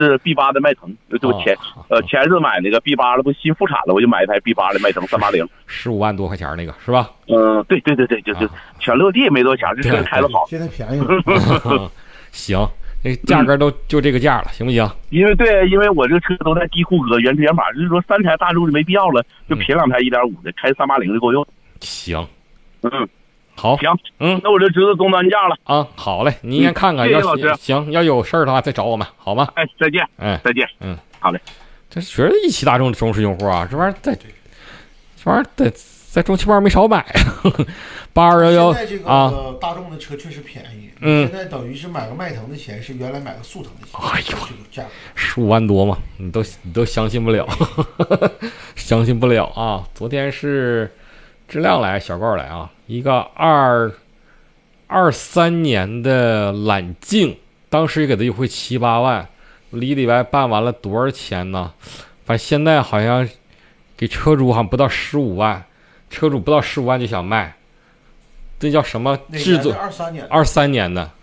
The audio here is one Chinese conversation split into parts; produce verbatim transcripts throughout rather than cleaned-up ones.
是 B 八的迈腾，就前、哦、呃前日买那个 B 八了，不新复产了，我就买一台 B 八的迈腾三八零， 十五万多块钱那个是吧？ 嗯、呃，对对对对，就就全落地没多钱，这车开得好， 现在便宜了。 行。那价格都就这个价了，行不行？ 因为对，因为我这个车都在低库格原车原码，就是说三台大陆就没必要了，就撇两台一点五的，开三八零就够用。 行， 嗯， 好， 行， 嗯， 那我就知道终端价了啊。好嘞，你先看看， 谢谢老师。 行，要有事儿的话再找我们，好吗？ 哎，再见， 哎， 再见， 嗯， 好嘞。 这确实一汽大众的忠实用户啊，这玩意儿在，这玩意儿在在中汽班没少买。八二幺幺现在这啊， 个大众的车确实便宜， 嗯， 现在等于是买个迈腾的钱是原来买个速腾的钱。 哎呦， 这个价格十五万多嘛，你都你都相信不了，相信不了啊！昨天是质量来小告来啊，一个二二三年的揽境，当时给他优惠七八万，里里外办完了多少钱呢？反正现在好像给车主好像不到十五万，车主不到十五万就想卖。这叫什么制作？ 二三年， 二三年的，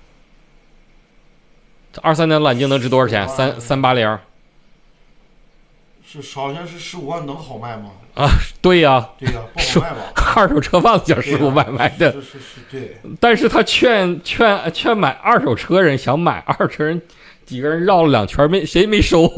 二三年揽境能值多少钱？三三八零， 是好像是十五万，能好卖吗？ 啊，对呀、啊， 对呀、啊，不好卖吧？ 二手车贩子想十五万买的， 是是是，对。 但是他劝劝劝买二手车人想买，二手车人几个人绕了两圈，没谁没收。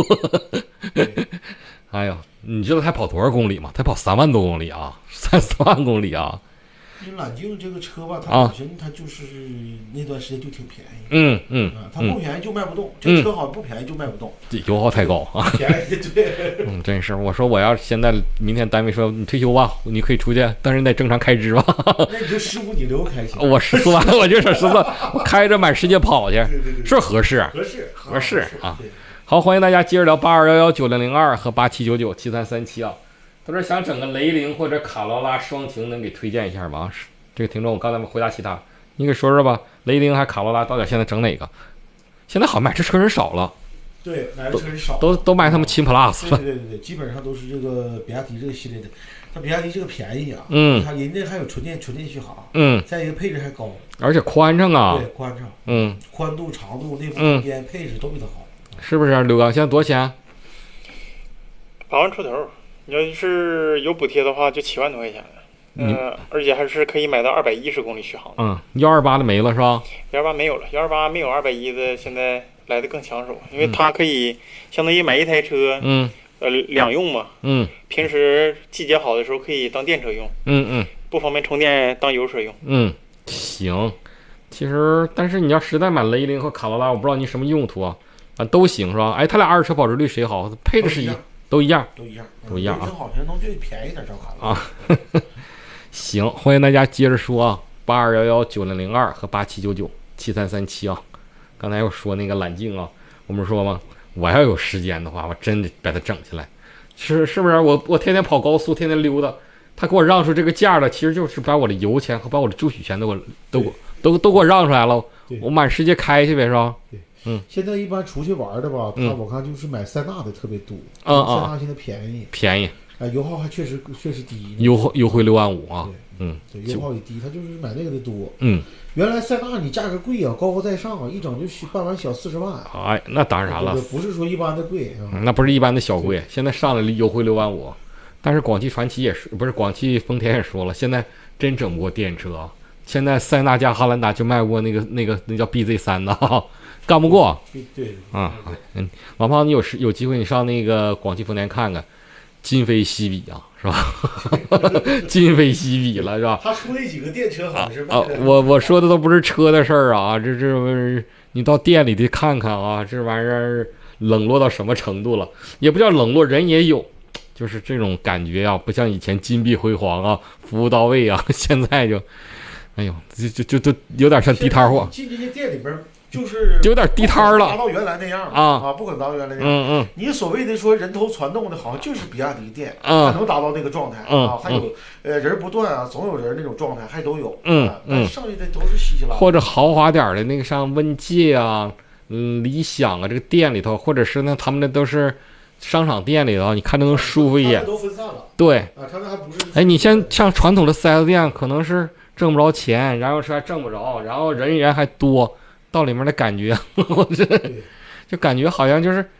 哎呀，你知道他跑多少公里吗？他跑三万多公里啊，三四万公里啊。 你揽境这个车吧，它本身它就是那段时间就挺便宜， 嗯嗯， 啊，它不便宜就卖不动，这个车好像不便宜就卖不动， 油耗太高啊， 便宜对， 嗯，真是，我说我要现在明天单位说你退休吧，你可以出去，但是你得正常开支吧， 那你就十五你留开心， 我十四万，我就说十四，我开着满世界跑去， 对对对， 是合适， 合适合适啊，好，欢迎大家接着聊八二幺幺九零零二和八七九九七三三七啊，他说想整个雷凌或者卡罗拉双擎，能给推荐一下吗？这个听众，我刚才回答其他，你给说说吧。雷凌还卡罗拉到底现在整哪个？现在好像买这车人少了， 对，买的车人少， 都都买他们秦 plus 了。对对对对，基本上都是这个比亚迪这个系列的。它比亚迪这个便宜啊， 嗯， 它人家还有纯电纯电续航， 嗯， 再一个配置还高， 而且宽敞啊， 对，宽敞， 嗯， 宽度、长度、内部空间、嗯、配置都比它好， 是不是？刘刚，现在多少钱？ 八万出头，你要是有补贴的话，就七万多块钱了。嗯、呃，而且还是可以买到二百一十公里续航。 嗯，幺二八的没了是吧？ 幺二八没有了，幺二八没有二百一的，现在来的更抢手，因为它可以相当于买一台车， 嗯， 呃，两用嘛， 嗯， 平时季节好的时候可以当电车用， 嗯嗯， 不方便充电当油车用。 嗯，行。其实，但是你要实在买雷凌和卡罗拉，我不知道你什么用途啊，啊都行是吧？哎，他俩二手车保值率谁好？配置是一都一样， 都一样， 都一样啊。 好像能最便宜点找卡罗拉啊。行，欢迎大家接着说啊，八二幺幺九零零二和八七九九七三三七啊。刚才又说那个揽境啊，我们说嘛，我要有时间的话，我真得把它整起来，是是不是？我我天天跑高速，天天溜达，他给我让出这个价了，其实就是把我的油钱和把我的住取钱都给我都都都给我让出来了，我满世界开去呗，是吧？ 对， 嗯。 现在一般出去玩的吧，他、 嗯、 我看就是买塞纳的特别多， 啊啊， 塞纳现在便宜， 便宜。 啊，油耗还确实确实低， 优惠优惠六万五啊，嗯， 对，油耗也低，他就是买那个的多， 嗯， 原来塞纳你价格贵啊，高高在上啊，一整就办完小四十万， 哎，那当然了， 不是说一般的贵， 嗯、那不是一般的小贵，现在上来优惠六万五，但是广汽传祺也是，不是广汽丰田也说了，现在真整不过电车，现在塞纳加汉兰达就卖过那个那个那叫 B Z 三的，干不过， 对， 啊，嗯，王胖，你有时有机会你上那个广汽丰田看看。今非昔比啊，是吧？今非昔比了，是吧？ 他出那几个电车好像是啊，啊我我说的都不是车的事儿啊，这这你到店里去看看啊，这玩意儿冷落到什么程度了？也不叫冷落，人也有，就是这种感觉啊，不像以前金碧辉煌啊，服务到位啊，现在就，哎呦，就就就就有点像地摊货。 进这些店里边。就是有点地摊了， 达到原来那样啊啊，不可能达到原来那样。 嗯嗯， 你所谓的说人头攒动的，好像就是比亚迪店， 嗯， 才能达到那个状态嗯啊。还有呃人不断啊，总有人那种状态还都有， 嗯嗯，剩下的都是稀稀拉拉。 或者豪华点的那个像温界啊，嗯，理想啊，这个店里头，或者是呢他们那都是商场店里头，你看着能舒服一点。 都分散了。 对， 啊，他那还不是。 哎，你像像传统的四 S 店，可能是挣不着钱，燃油车还挣不着，然后人员还多。到里面的感觉，我这就感觉好像就是